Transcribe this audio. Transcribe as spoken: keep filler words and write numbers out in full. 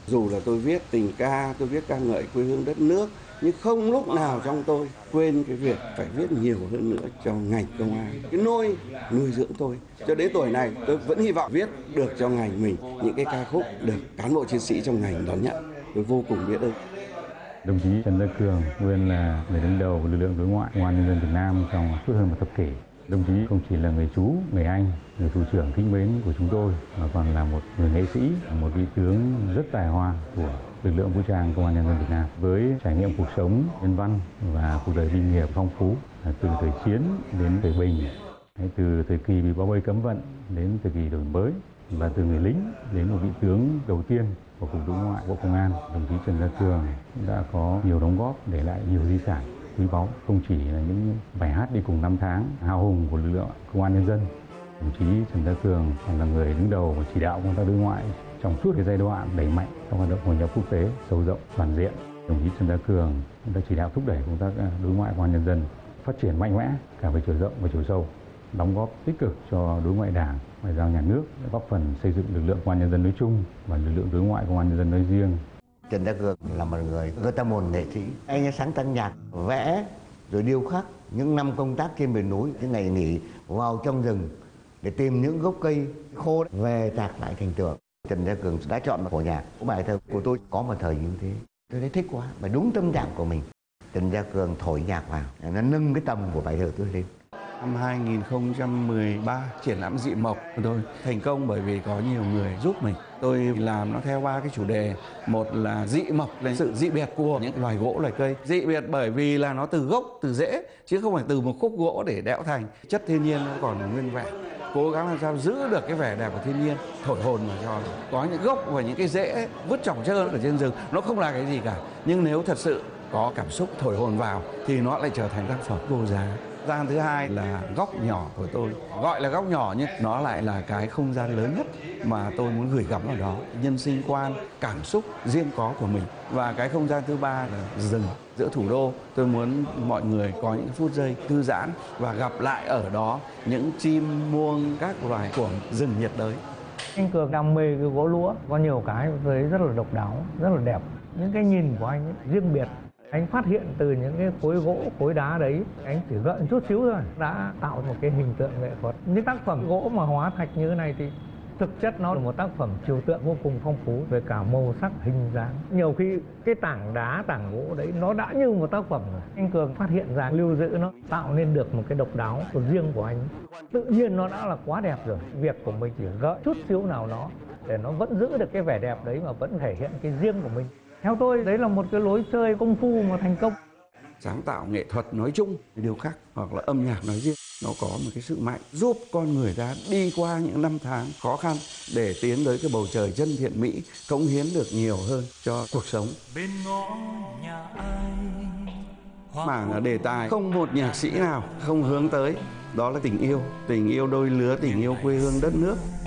Dù là tôi viết tình ca, tôi viết ca ngợi quê hương đất nước, nhưng không lúc nào trong tôi quên cái việc phải viết nhiều hơn nữa cho ngành công an. Cái nôi nuôi dưỡng tôi. Cho đến tuổi này tôi vẫn hy vọng viết được cho ngành mình những cái ca khúc được cán bộ chiến sĩ trong ngành đón nhận. Tôi vô cùng biết ơn. Đồng chí Trần Gia Cường nguyên là người đứng đầu lực lượng đối ngoại Công an Nhân dân Việt Nam trong suốt hơn một thập kỷ. Đồng chí không chỉ là người chú, người anh, người thủ trưởng kính mến của chúng tôi, mà còn là một người nghệ sĩ, một vị tướng rất tài hoa của lực lượng vũ trang Công an Nhân dân Việt Nam. Với trải nghiệm cuộc sống nhân văn và cuộc đời binh nghiệp phong phú, từ thời chiến đến thời bình, từ thời kỳ bị bao vây cấm vận đến thời kỳ đổi mới, và từ người lính đến một vị tướng đầu tiên của Cục Đối ngoại Bộ Công an, đồng chí Trần Gia Cường đã có nhiều đóng góp để lại nhiều di sản quý báu, không chỉ là những bài hát đi cùng năm tháng hào hùng của lực lượng Công an Nhân dân. Đồng chí Trần Gia Cường còn là người đứng đầu và chỉ đạo công tác đối ngoại trong suốt cái giai đoạn đẩy mạnh trong hoạt động hội nhập quốc tế sâu rộng toàn diện. Đồng chí Trần Gia Cường đã chỉ đạo thúc đẩy công tác đối ngoại Công an Nhân dân phát triển mạnh mẽ cả về chiều rộng và chiều sâu, đóng góp tích cực cho đối ngoại Đảng, ngoại giao nhà nước, góp phần xây dựng lực lượng Công an Nhân dân nói chung và lực lượng đối ngoại Công an Nhân dân nói riêng. Trần Gia Cường là một người rất là một nghệ sĩ. Anh ấy sáng tác nhạc, vẽ, rồi điêu khắc. Những năm công tác trên miền núi, những ngày nghỉ vào trong rừng để tìm những gốc cây khô về tạc lại thành tượng. Trần Gia Cường đã chọn một phổ nhạc của bài thơ của tôi có một thời như thế. Tôi thấy thích quá, và đúng tâm trạng của mình. Trần Gia Cường thổi nhạc vào, nó nâng cái tầm của bài thơ tôi lên. Năm hai nghìn không trăm mười ba, triển lãm Dị Mộc của tôi thành công bởi vì có nhiều người giúp mình. Tôi làm nó theo ba cái chủ đề. Một là dị mộc, là sự dị biệt của những loài gỗ, loài cây. Dị biệt bởi vì là nó từ gốc, từ rễ, chứ không phải từ một khúc gỗ để đẽo thành. Chất thiên nhiên nó còn nguyên vẹn. Cố gắng làm sao giữ được cái vẻ đẹp của thiên nhiên, thổi hồn vào cho. Có những gốc và những cái rễ vứt trỏng trơn ở trên rừng, nó không là cái gì cả. Nhưng nếu thật sự có cảm xúc thổi hồn vào thì nó lại trở thành tác phẩm vô giá. Gian thứ hai là góc nhỏ của tôi. Gọi là góc nhỏ nhưng nó lại là cái không gian lớn nhất mà tôi muốn gửi gắm vào đó. Nhân sinh quan, cảm xúc riêng có của mình. Và cái không gian thứ ba là rừng giữa thủ đô. Tôi muốn mọi người có những phút giây thư giãn và gặp lại ở đó những chim muông, các loài của rừng nhiệt đới. Anh Cường đam mê cái gỗ lũa, có nhiều cái thấy rất là độc đáo, rất là đẹp. Những cái nhìn của anh ấy, riêng biệt. Anh phát hiện từ những cái khối gỗ, khối đá đấy, anh chỉ gợn chút xíu thôi, đã tạo một cái hình tượng nghệ thuật. Những tác phẩm gỗ mà hóa thạch như thế này thì thực chất nó là một tác phẩm trừu tượng vô cùng phong phú về cả màu sắc, hình dáng. Nhiều khi cái tảng đá, tảng gỗ đấy nó đã như một tác phẩm rồi. Anh Cường phát hiện ra, lưu giữ nó, tạo nên được một cái độc đáo của riêng của anh. Tự nhiên nó đã là quá đẹp rồi. Việc của mình chỉ gợn chút xíu nào nó để nó vẫn giữ được cái vẻ đẹp đấy mà vẫn thể hiện cái riêng của mình. Theo tôi, đấy là một cái lối chơi công phu mà thành công. Sáng tạo nghệ thuật nói chung, điêu khắc hoặc là âm nhạc nói riêng, nó có một cái sự mạnh giúp con người ta đi qua những năm tháng khó khăn để tiến tới cái bầu trời chân thiện mỹ, cống hiến được nhiều hơn cho cuộc sống. Bên ngõ nhà ai, mảng đề tài không một nhạc sĩ nào không hướng tới, đó là tình yêu, tình yêu đôi lứa, tình yêu quê hương đất nước.